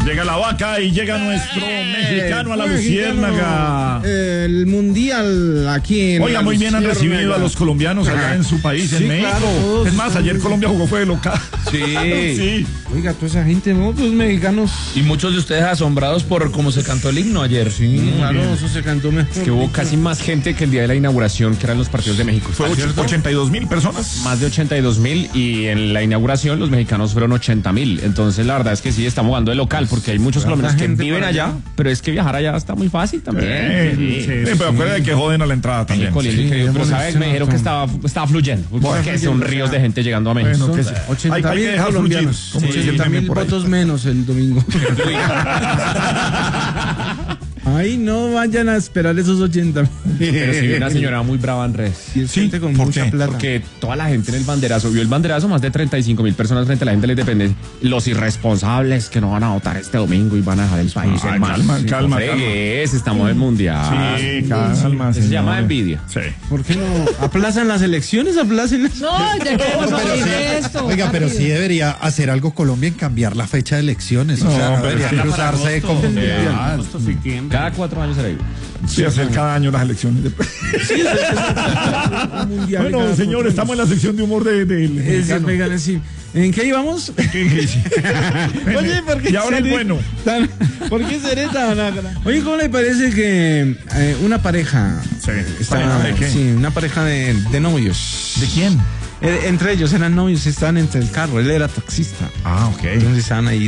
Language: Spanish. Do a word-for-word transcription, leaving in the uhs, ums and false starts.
Llega la vaca y llega nuestro mexicano a la luciérnaga. El mundial aquí en Oiga, muy bien han recibido a los colombianos allá en su país, Sí, en México. claro, Es más, ayer Colombia jugó fue de local. Sí. Sí. Oiga, toda esa gente, ¿no? Pues mexicanos. Y muchos de ustedes asombrados por cómo se cantó el himno ayer. Sí, claro, eso se cantó mejor. Que hubo casi más gente que el día de la inauguración, que eran los partidos de México. Fue ochenta y dos mil personas. Más de ochenta y dos mil, y en la inauguración los mexicanos fueron ochenta mil. Entonces la verdad es que sí, estamos jugando de local, porque hay muchos colombianos que viven allá, allá, pero es que viajar allá está muy fácil también. Eh, sí, sí, sí, pero acuérdate que joden a la entrada también. Sí, Sí, que, pero sabes, me dijeron que estaba, estaba fluyendo, porque son ríos de gente llegando a México. Bueno, que sí. ochenta Hay- hay que mil dejar colombianos. fluir, como dicen ochenta también mil por ahí. votos menos el domingo. Ay, no vayan a esperar esos ochenta. Pero sí vi una señora muy brava en redes. Y es Sí, gente con ¿por mucha qué? plata. Porque toda la gente en el banderazo, vio el banderazo, más de treinta y cinco mil personas frente a la gente de la independencia. Los irresponsables que no van a votar este domingo y van a dejar el país Ay, en mal. calma, Sí, calma, no calma. fregues, estamos en el mundial. Sí, calma, Eso se señor. llama envidia. Sí. ¿Por qué no aplazan las elecciones? Aplacen las... No, ya queremos Pero salir sí, de esto. oiga, pero rápido. sí debería hacer algo Colombia en cambiar la fecha de elecciones. o No, sea, no pero debería sí. cruzarse de como mundial. Cada cuatro años será igual. Sí, hacer cada año las elecciones. mundial Bueno, cada señor, cuatro estamos en la sección de humor de, del años. Es, mexicano. vengan, sí. ¿En qué íbamos? Oye, ¿por qué Y ahora el seré bueno. tan- ¿Por qué seré tan agra- Oye, ¿cómo le parece que eh, una pareja... Sí. está- ¿Pareja de qué? Sí, una pareja de, de novios. ¿De quién? Eh, entre ellos eran novios, estaban entre el carro. Él era taxista. Ah, ok. Entonces estaban ahí